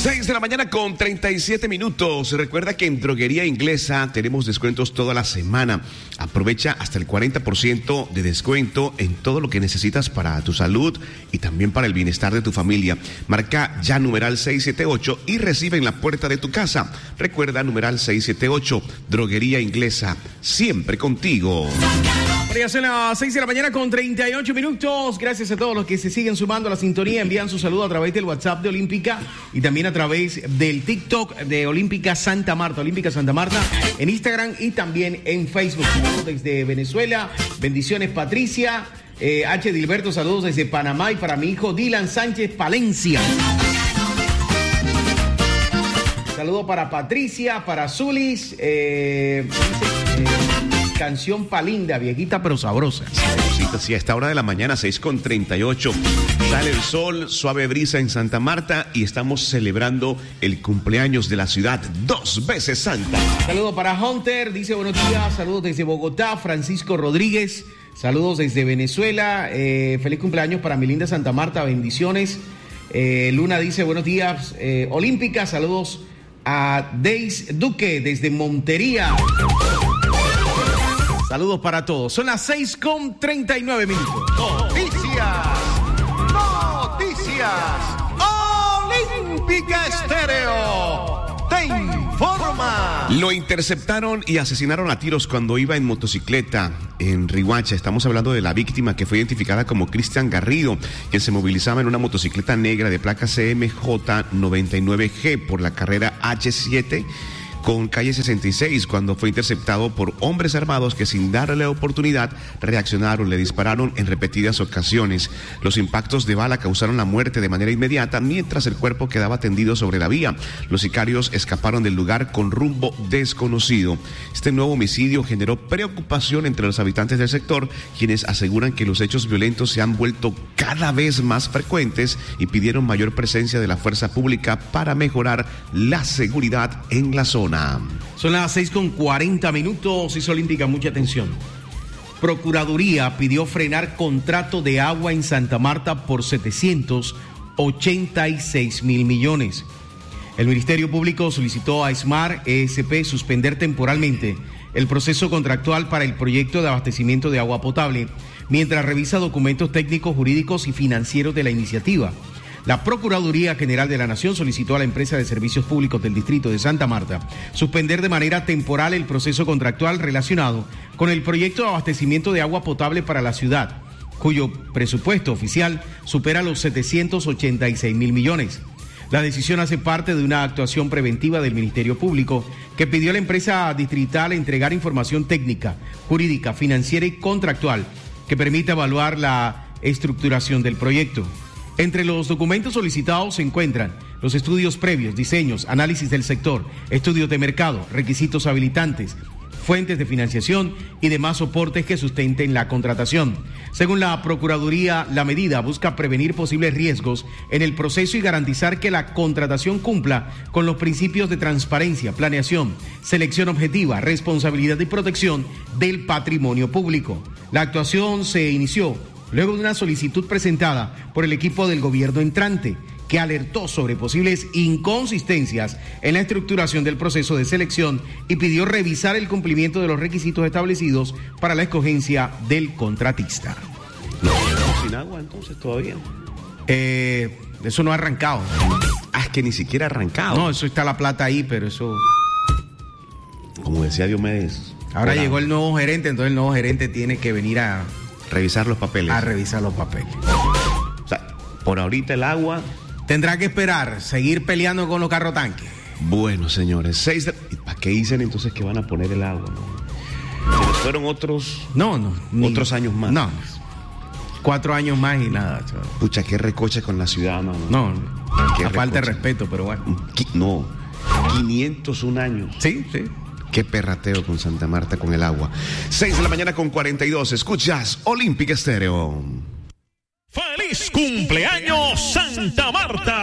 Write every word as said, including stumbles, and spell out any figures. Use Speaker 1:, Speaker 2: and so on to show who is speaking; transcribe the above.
Speaker 1: seis de la mañana con treinta y siete minutos. Recuerda que en Droguería Inglesa tenemos descuentos toda la semana. Aprovecha hasta el cuarenta por ciento de descuento en todo lo que necesitas para tu salud y también para el bienestar de tu familia. Marca ya numeral seiscientos setenta y ocho y recibe en la puerta de tu casa. Recuerda numeral seiscientos setenta y ocho. Droguería Inglesa, siempre contigo.
Speaker 2: Ya son las seis de la mañana con treinta y ocho minutos. Gracias a todos los que se siguen sumando a la sintonía. Envían su saludo a través del WhatsApp de Olímpica y también a través del TikTok de Olímpica Santa Marta. Olímpica Santa Marta en Instagram y también en Facebook. Saludos desde Venezuela. Bendiciones, Patricia. Eh, H. Dilberto, saludos desde Panamá y para mi hijo Dylan Sánchez Palencia. Saludo para Patricia, para Zulis. Eh, dice, eh, Canción palinda, viejita pero sabrosa.
Speaker 1: Sabrosita, sí, a esta hora de la mañana, seis con treinta y ocho. Sale el sol, suave brisa en Santa Marta y estamos celebrando el cumpleaños de la ciudad, dos veces santa.
Speaker 2: Saludo para Hunter, dice buenos días. Saludos desde Bogotá, Francisco Rodríguez. Saludos desde Venezuela. Eh, feliz cumpleaños para mi linda Santa Marta, bendiciones. Eh, Luna dice buenos días. Eh, Olímpica, saludos a Deis Duque desde Montería. Saludos para todos. Son las seis con treinta y nueve minutos.
Speaker 3: Noticias. Noticias. Olímpica Estéreo te informa.
Speaker 1: Lo interceptaron y asesinaron a tiros cuando iba en motocicleta en Riohacha. Estamos hablando de la víctima que fue identificada como Cristian Garrido, quien se movilizaba en una motocicleta negra de placa C M J noventa y nueve G por la carrera H siete con calle sesenta y seis, cuando fue interceptado por hombres armados que sin darle oportunidad reaccionaron, le dispararon en repetidas ocasiones. Los impactos de bala causaron la muerte de manera inmediata, mientras el cuerpo quedaba tendido sobre la vía. Los sicarios escaparon del lugar con rumbo desconocido. Este nuevo homicidio generó preocupación entre los habitantes del sector, quienes aseguran que los hechos violentos se han vuelto cada vez más frecuentes y pidieron mayor presencia de la fuerza pública para mejorar la seguridad en la zona.
Speaker 2: Son las seis con cuarenta minutos. Hizo Olímpica, mucha atención. Procuraduría pidió frenar contrato de agua en Santa Marta por setecientos ochenta y seis mil millones. El Ministerio Público solicitó a ESMAR E S P suspender temporalmente el proceso contractual para el proyecto de abastecimiento de agua potable, mientras revisa documentos técnicos, jurídicos y financieros de la iniciativa. La Procuraduría General de la Nación solicitó a la empresa de servicios públicos del distrito de Santa Marta suspender de manera temporal el proceso contractual relacionado con el proyecto de abastecimiento de agua potable para la ciudad, cuyo presupuesto oficial supera los setecientos ochenta y seis mil millones. La decisión hace parte de una actuación preventiva del Ministerio Público que pidió a la empresa distrital entregar información técnica, jurídica, financiera y contractual que permita evaluar la estructuración del proyecto. Entre los documentos solicitados se encuentran los estudios previos, diseños, análisis del sector, estudios de mercado, requisitos habilitantes, fuentes de financiación y demás soportes que sustenten la contratación. Según la Procuraduría, la medida busca prevenir posibles riesgos en el proceso y garantizar que la contratación cumpla con los principios de transparencia, planeación, selección objetiva, responsabilidad y protección del patrimonio público. La actuación se inició luego de una solicitud presentada por el equipo del gobierno entrante, que alertó sobre posibles inconsistencias en la estructuración del proceso de selección y pidió revisar el cumplimiento de los requisitos establecidos para la escogencia del contratista.
Speaker 1: No, sin agua entonces todavía.
Speaker 2: Eh, eso no ha arrancado.
Speaker 1: Ah, es que ni siquiera ha arrancado.
Speaker 2: No, eso está la plata ahí, pero eso...
Speaker 1: Como decía Diomedes.
Speaker 2: Ahora
Speaker 1: hola.
Speaker 2: Llegó el nuevo gerente, entonces el nuevo gerente tiene que venir a...
Speaker 1: Revisar los papeles.
Speaker 2: A revisar los papeles.
Speaker 1: O sea, por ahorita el agua...
Speaker 2: Tendrá que esperar, seguir peleando con los carros tanques.
Speaker 1: Bueno, señores, seis de... ¿Y para qué dicen entonces que van a poner el agua? ¿No? Se les fueron otros...
Speaker 2: No, no. Ni...
Speaker 1: Otros años más.
Speaker 2: No. Cuatro años más y nada, chaval.
Speaker 1: Pucha, qué recoche con la ciudad, no.
Speaker 2: No, no.
Speaker 1: Qué
Speaker 2: a falta de
Speaker 1: recoche.
Speaker 2: respeto, pero bueno.
Speaker 1: No, quinientos un años.
Speaker 2: Sí, sí.
Speaker 1: Qué perrateo con Santa Marta con el agua. seis de la mañana con cuarenta y dos. Escuchas Olímpica Estéreo.
Speaker 4: ¡Feliz cumpleaños, Santa Marta!